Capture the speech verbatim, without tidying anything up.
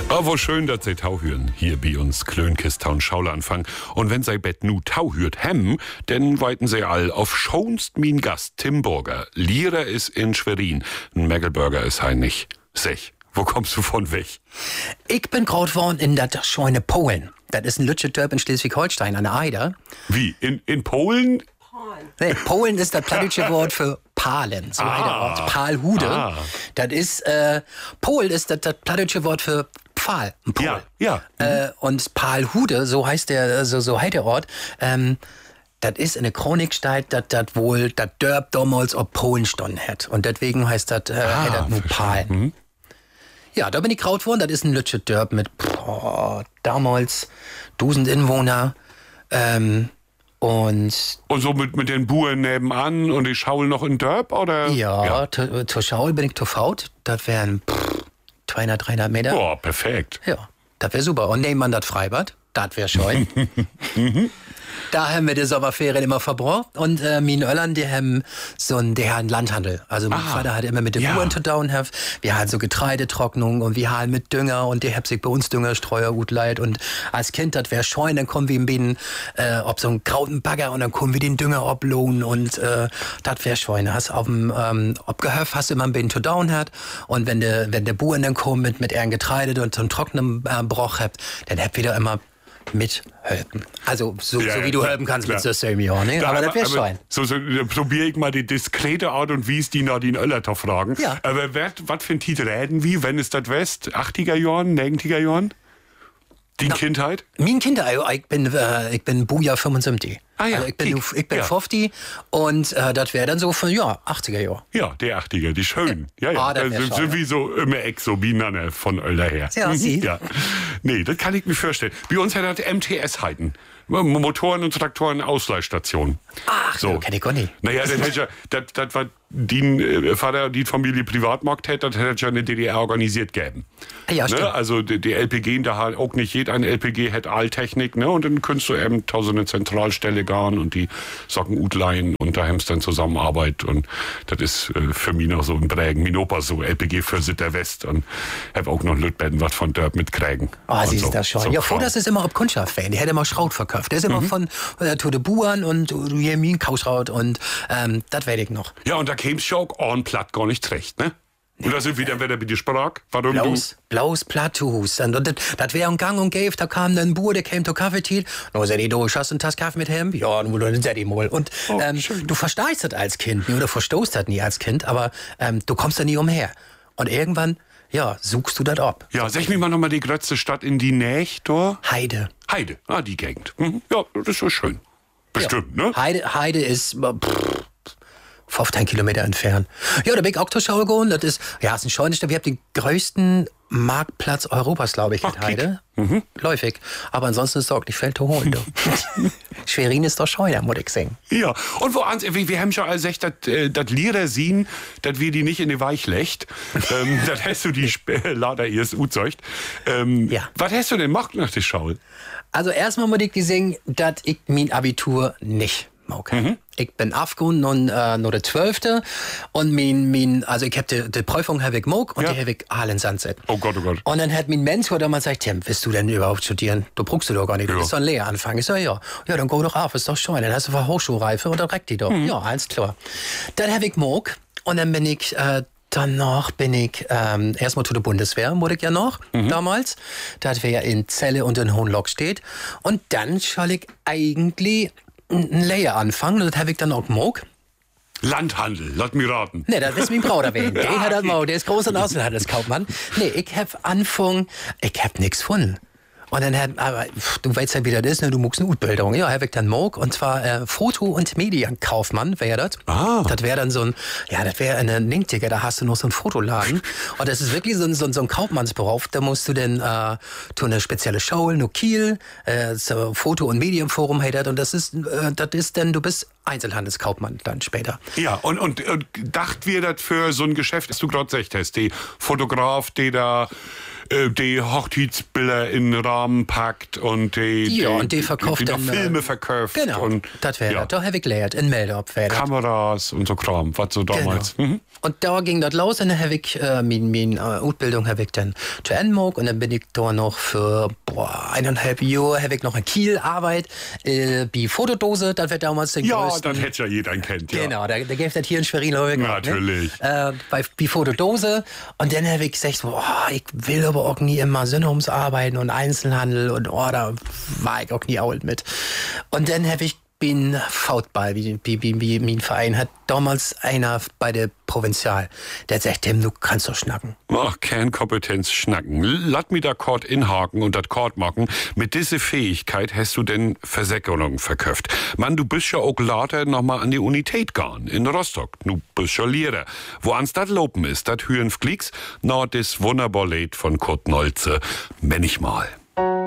Aber schön, dass Sie Tau hören, hier bei uns Klönkistan Schaulanfang. Und wenn Sie Bett nu Tau hört hem, dann weiten Sie all auf schonst min Gast Tim Burger. Lira ist in Schwerin, ein Megelburger ist hein nicht. Sech, wo kommst du von weg? Ich bin groß geworden in der Scheune Polen. Das ist ein Lütschedörp in Schleswig-Holstein an der Eider. Wie, in, in Polen? Nee, Polen ist das plattdeutsche Wort für Palen, so heißt der Ort. Palhude. Ah. Das ist, äh, Pol ist das, das plattdeutsche Wort für Pfahl, ein Pol. Ja, ja. Äh, und Palhude, so heißt der, so, so heißt der Ort, ähm, das ist in der Chronik steht, dass das wohl das Dörp damals auf Polen standen hat. Und deswegen heißt das, äh, Ah, hat das nur Pal. Mhm. Ja, da bin ich kraut worden. Das ist ein Lütschedörp mit boah, damals tausend Inwohner. Ähm, und Und so mit, mit den Buren nebenan und die Schaul noch in Dörp, oder? ja, ja. zu- zur Schaul bin ich zu Faut. Das wären pff, zweihundert, dreihundert Meter. Boah, perfekt. Ja, das wäre super. Und nehmen wir das Freibad. Das wäre schön. Da haben wir die Sommerferien immer verbraucht. Und äh, mein Öllern, die haben so einen, die haben Landhandel. Also mein Ah, Vater hat immer mit den ja. Uhren zu tun. Have. Wir haben so Getreidetrocknung und wir haben mit Dünger und die haben sich bei uns Düngerstreuer gut leid. Und als Kind, das wäre schön, dann kommen wir im Bienen, äh, ob so einen grauten Bagger und dann kommen wir den Dünger oblohnen und äh, das wäre schön. Hast auf dem ähm, Obgehöf hast du immer ein Bienen zu down hat und wenn der wenn der Buren dann kommt mit mit ihren Getreide und so einem trockenen äh, Broch habt, dann habt wieder immer mithelfen. Also so, Ja, so ja, wie du klar, helfen kannst klar. mit so System, ja, ne? Ja, aber, das wäre aber schön. So, so dann probiere ich mal die diskrete Art und Weise, die Nadine Oellerter fragen. Ja. Aber was für ein Titel reden wie, wenn es das West, achtziger Jahren, neunziger Jahren? Die Kindheit? Mein Kinder, also ich bin, äh, ich bin Buja fünfundsiebzig. Ah ja, also ich bin, kiek. ich bin Ja. fünfzig und äh, das wäre dann so von, ja, achtziger Jahre. Ja, der achtziger, die schön. Ja, ja. Ah, das das wär sind schön, sowieso immer Exo, Binane von Oelder her. Ja, sie. ja. Nee, das kann ich mir vorstellen. Bei uns hat das M T S heiten. Motoren- und Traktoren-Ausleihstation. Ach, so kenn ich gar nicht. Naja, das hätte ja, das, das war die äh, Vater, die Familie Privatmarkt hätte, das hätte ja eine D D R organisiert gegeben. Ja, stimmt. Ne? Also die, die L P G, da halt auch nicht jeder ein L P G hat Alltechnik, ne? Und dann kannst du eben tausend eine Zentralstelle gehen und die Socken utleihen und da haben dann Zusammenarbeit und das ist äh, für mich noch so ein Prägen. Mein Opa so L P G für Sitter West und hab auch noch Lütbetten was von Dörp mit Krägen. Ah, Und sie so, ist das schon. so ja, vor Kram. das ist immer ob Kundschaft-Fan. Die hätte immer Schraut verkauft. Der ist immer von äh, zu den Buren und du hier mir Kausraut und ähm, das werde ich noch. Ja, und da käm's ja auch on platt gar nicht recht, ne? Und da sind wir dann wieder mit dir Sprach. Warum Blaus, Blaus Plattfuß. Und das, das wäre ein Gang und Gäf, da kam dann ein Bur, der kam zur Kaffeetiet. No, seh die durch, hast du einen Tass Kaffee mit ihm? Ja, nur dann seh die mal. Und Oh, ähm, schön. du verstehst das als Kind nie oder verstoßt das nie als Kind, aber ähm, du kommst da nie umher. Und irgendwann, ja, suchst du das ab. Ja, sag mir mal nochmal die größte Stadt in die Nähe, da. Heide. Heide, ah, die Gegend. Mhm. Ja, das ist so schön. Bestimmt, ja. ne? Heide, Heide ist äh, pff, fünfzehn Kilometer entfernt. Ja, da bin ich auch zur Schau gegangen. Das ist, ja, ist ein schönes Stadt. Wir haben den größten Marktplatz Europas, glaube ich, Ach, in Heide. Mhm. Läufig. Aber ansonsten ist es auch nicht viel zu holen. du. Schwerin ist doch scheuer, muss ich sagen. Ja, und wo ans, wir, wir haben schon all gesagt, dass äh, das Lieder sehen, dass wir die nicht in die Weichlecht. ähm, das hast du die Sp- Lader erst uzeugt. Ähm, Ja. Was hast du denn gemacht nach der Schau? Also erstmal muss ich dir sagen, dass ich mein Abitur nicht mag. Mhm. Ich bin aufgegangen und äh, nur der Zwölfte und mein, mein, also ich hab die, die Prüfung hab ich mag und Ja. die hab ich allen Sand. Oh Gott, oh Gott. Und dann hat mein Mentor damals gesagt, Tim, willst du denn überhaupt studieren? Du brauchst du doch gar nicht, du Ja. bist doch ein Lehranfang. Ich sag, ja. Ja, dann go doch auf, ist doch schön. Dann hast du eine Hochschulreife und dann reckt die doch. Mhm. Ja, alles klar. Dann hab ich mag und dann bin ich, äh, danach bin ich ähm, erstmal zu der Bundeswehr, wurde ich ja noch Mhm. damals. Das wäre ja in Celle und in Hohenlock-Stedt. Und dann soll ich eigentlich ein Lehre anfangen und das hab ich dann auch mag. Landhandel, lass mich raten. Nee, das ist mein Bruder wegen. Der Ja, hat das okay. mal, der ist groß und Außenhandelskaufmann. Nee, ich hab angefangen, ich hab nix gefunden. Und dann hat, aber pff, du weißt ja, wie das ist, ne? Du magst eine Ausbildung. Ja, hab ich dann mag, und zwar äh, Foto- und Medienkaufmann wäre das. Ah. Das wäre dann so ein, ja, das wäre eine Linkticker, da hast du noch so einen Fotoladen. Und das ist wirklich so ein, so ein, so ein Kaufmannsberuf. Da musst du dann äh, zu eine spezielle Show, nur Kiel, äh, so Foto- und Medienforum hey, das. Und das ist, äh, das ist dann, du bist Einzelhandelskaufmann dann später. Ja, und, und, und dacht wir das für so ein Geschäft, das du gerade gesagt hast, die Fotograf, der da äh, die Hochzeitsbilder in den Rahmen packt und die, Ja, die, und die verkauft die, die dann, Filme äh, verkauft. Genau, und, das wäre ja. das. Da habe ich gelernt, in Meldorf wäre das. Kameras und so Kram, was so damals. Genau. Mhm. Und da ging das los und dann habe ich äh, meine mein, äh, Ausbildung habe ich dann zu Ende gemacht und dann bin ich da noch für boah, eineinhalb Jahre habe ich noch in Kiel Arbeit äh, bei Fotodose, das wird damals den Ja, größten. das hätte ja jeder kennt. Ja. Genau, da, da gibt es hier in Schwerin auch. Natürlich. Ne? Äh, bei, bei Fotodose und dann habe ich gesagt, boah, ich will aber auch nie immer Arbeiten und Einzelhandel und oh, da war ich auch nie alt mit. Und dann habe ich bin Fautball, wie, wie, wie, wie mein Verein hat damals einer bei der Provinzial, der sagt dem, du kannst doch schnacken. Ach, Kernkompetenz schnacken. Lass mich da Kord inhaken und das Kord machen. Mit dieser Fähigkeit hast du denn Versäckerung verköpft. Mann, du bist ja auch later nochmal an die Unität gegangen, in Rostock. Du bist ja Lehrer. Wo ans dat lopen ist, dat Hüren Flieks, na, das Wunderballet von Kurt Nolze. Wenn ich mal.